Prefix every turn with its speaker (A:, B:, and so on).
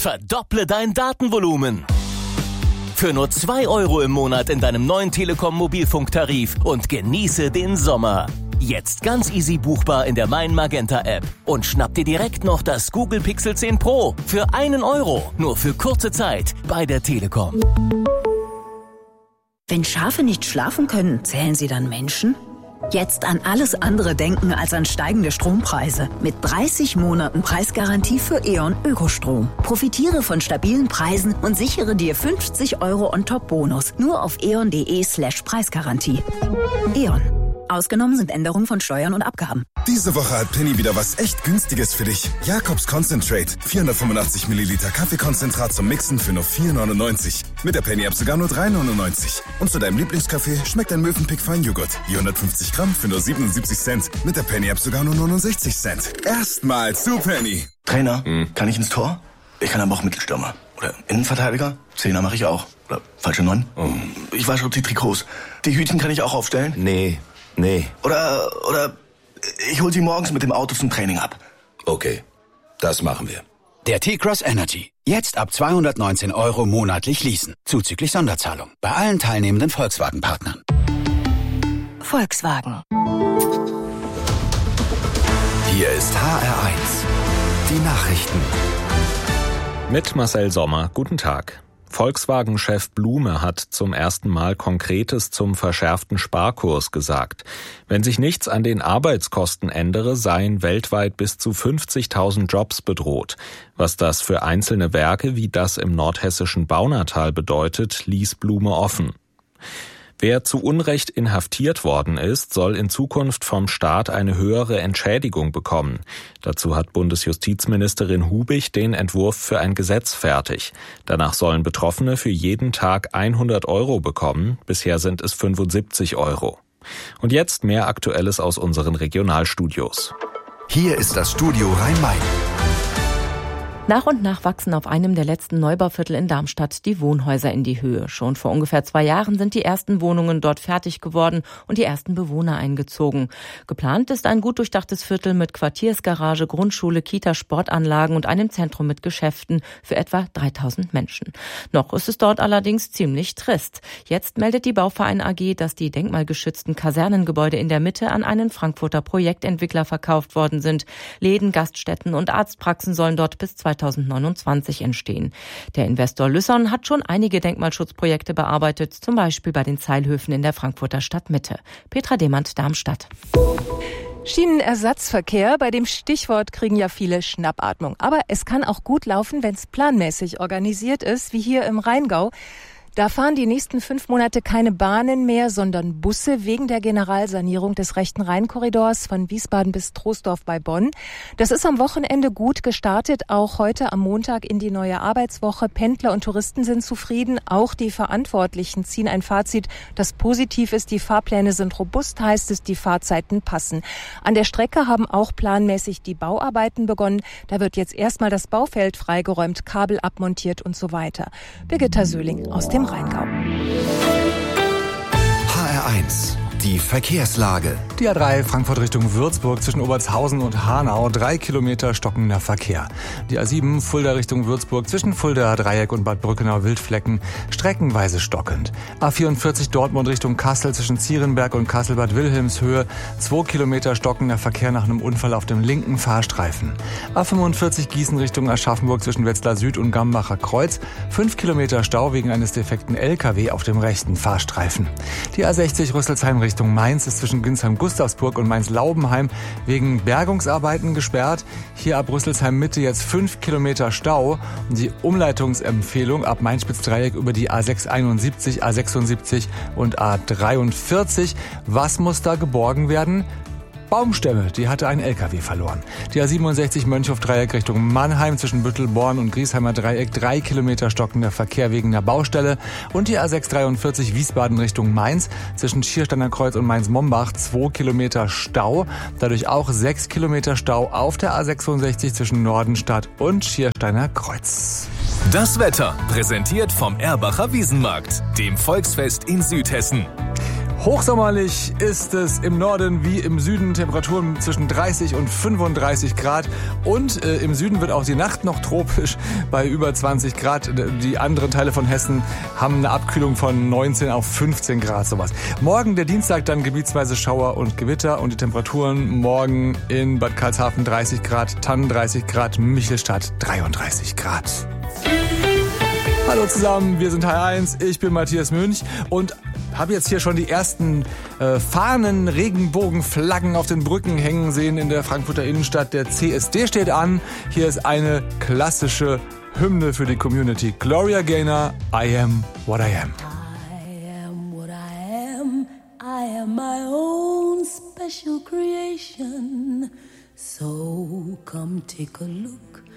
A: Verdopple dein Datenvolumen. Für nur 2 € im Monat in deinem neuen Telekom-Mobilfunktarif und genieße den Sommer. Jetzt ganz easy buchbar in der Mein Magenta App. Und schnapp dir direkt noch das Google Pixel 10 Pro für 1 €. Nur für kurze Zeit bei der Telekom.
B: Wenn Schafe nicht schlafen können, zählen sie dann Menschen? Jetzt an alles andere denken als an steigende Strompreise. Mit 30 Monaten Preisgarantie für E.ON Ökostrom. Profitiere von stabilen Preisen und sichere dir 50 € On-Top-Bonus. Nur auf eon.de/Preisgarantie. E.ON. Ausgenommen sind Änderungen von Steuern und Abgaben.
C: Diese Woche hat Penny wieder was echt Günstiges für dich. Jakobs Concentrate. 485 Milliliter Kaffeekonzentrat zum Mixen für nur 4,99. Mit der Penny-App sogar nur 3,99. Und zu deinem Lieblingskaffee schmeckt ein Mövenpick Feinjoghurt. Die 150 Gramm für nur 77 Cent. Mit der Penny-App sogar nur 69 Cent. Erstmal zu Penny.
D: Trainer, kann ich ins Tor? Ich kann aber auch Mittelstürmer. Oder Innenverteidiger? Zehner mache ich auch. Oder falsche 9? Ich wasche die Trikots. Die Hütchen kann ich auch aufstellen?
E: Nee.
D: Oder ich hol sie morgens mit dem Auto zum Training ab.
E: Okay, das machen wir.
F: Der T-Cross Energy. Jetzt ab 219 € monatlich leasen. Zuzüglich Sonderzahlung. Bei allen teilnehmenden Volkswagen-Partnern.
B: Volkswagen.
G: Hier ist HR1. Die Nachrichten.
H: Mit Marcel Sommer. Guten Tag. Volkswagen-Chef Blume hat zum ersten Mal Konkretes zum verschärften Sparkurs gesagt. Wenn sich nichts an den Arbeitskosten ändere, seien weltweit bis zu 50.000 Jobs bedroht. Was das für einzelne Werke wie das im nordhessischen Baunatal bedeutet, ließ Blume offen. Wer zu Unrecht inhaftiert worden ist, soll in Zukunft vom Staat eine höhere Entschädigung bekommen. Dazu hat Bundesjustizministerin Hubig den Entwurf für ein Gesetz fertig. Danach sollen Betroffene für jeden Tag 100 € bekommen. Bisher sind es 75 €. Und jetzt mehr Aktuelles aus unseren Regionalstudios.
G: Hier ist das Studio Rhein-Main.
I: Nach und nach wachsen auf einem der letzten Neubauviertel in Darmstadt die Wohnhäuser in die Höhe. Schon vor ungefähr 2 Jahren sind die ersten Wohnungen dort fertig geworden und die ersten Bewohner eingezogen. Geplant ist ein gut durchdachtes Viertel mit Quartiersgarage, Grundschule, Kita, Sportanlagen und einem Zentrum mit Geschäften für etwa 3000 Menschen. Noch ist es dort allerdings ziemlich trist. Jetzt meldet die Bauverein AG, dass die denkmalgeschützten Kasernengebäude in der Mitte an einen Frankfurter Projektentwickler verkauft worden sind. Läden, Gaststätten und Arztpraxen sollen dort bis 2029 entstehen. Der Investor Lüsson hat schon einige Denkmalschutzprojekte bearbeitet, zum Beispiel bei den Zeilhöfen in der Frankfurter Stadtmitte. Petra Demand, Darmstadt.
J: Schienenersatzverkehr, bei dem Stichwort kriegen ja viele Schnappatmung. Aber es kann auch gut laufen, wenn es planmäßig organisiert ist, wie hier im Rheingau. Da fahren die nächsten 5 Monate keine Bahnen mehr, sondern Busse wegen der Generalsanierung des rechten Rheinkorridors von Wiesbaden bis Troisdorf bei Bonn. Das ist am Wochenende gut gestartet, auch heute am Montag in die neue Arbeitswoche. Pendler und Touristen sind zufrieden, auch die Verantwortlichen ziehen ein Fazit, das positiv ist. Die Fahrpläne sind robust, heißt es, die Fahrzeiten passen. An der Strecke haben auch planmäßig die Bauarbeiten begonnen. Da wird jetzt erstmal das Baufeld freigeräumt, Kabel abmontiert und so weiter. Birgitta Söhling aus dem Rheingau.
G: HR1, die Verkehrslage.
K: Die A3 Frankfurt Richtung Würzburg zwischen Obertshausen und Hanau, 3 Kilometer stockender Verkehr. Die A7 Fulda Richtung Würzburg zwischen Fulda Dreieck und Bad Brückenau Wildflecken, streckenweise stockend. A44 Dortmund Richtung Kassel zwischen Zierenberg und Kassel-Bad Wilhelmshöhe, 2 Kilometer stockender Verkehr nach einem Unfall auf dem linken Fahrstreifen. A45 Gießen Richtung Aschaffenburg zwischen Wetzlar Süd und Gambacher Kreuz, 5 Kilometer Stau wegen eines defekten LKW auf dem rechten Fahrstreifen. Die A60 Rüsselsheim Richtung Mainz ist zwischen Ginsheim-Gustavsburg und Mainz-Laubenheim wegen Bergungsarbeiten gesperrt. Hier ab Rüsselsheim Mitte jetzt 5 Kilometer Stau. Und die Umleitungsempfehlung ab Main-Spitz-Dreieck über die A671, A76 und A43. Was muss da geborgen werden? Baumstämme, die hatte ein LKW verloren. Die A67 Mönchhof-Dreieck Richtung Mannheim zwischen Büttelborn und Griesheimer Dreieck, 3 Kilometer stockender Verkehr wegen der Baustelle. Und die A643 Wiesbaden Richtung Mainz zwischen Schiersteiner Kreuz und Mainz-Mombach, 2 Kilometer Stau. Dadurch auch 6 Kilometer Stau auf der A66 zwischen Nordenstadt und Schiersteiner Kreuz.
L: Das Wetter, präsentiert vom Erbacher Wiesenmarkt, dem Volksfest in Südhessen.
K: Hochsommerlich ist es im Norden wie im Süden, Temperaturen zwischen 30 und 35 Grad. Und im Süden wird auch die Nacht noch tropisch bei über 20 Grad. Die anderen Teile von Hessen haben eine Abkühlung von 19 auf 15 Grad, sowas. Morgen, der Dienstag, dann gebietsweise Schauer und Gewitter. Und die Temperaturen morgen in Bad Karlshafen 30 Grad, Tannen 30 Grad, Michelstadt 33 Grad. Hallo zusammen, wir sind HR1, ich bin Matthias Münch und habe jetzt hier schon die ersten Fahnen, Regenbogenflaggen auf den Brücken hängen sehen in der Frankfurter Innenstadt. Der CSD steht an. Hier ist eine klassische Hymne für die Community. Gloria Gaynor, I am what I am.
L: I am what I am. I am my own special creation. So come take a look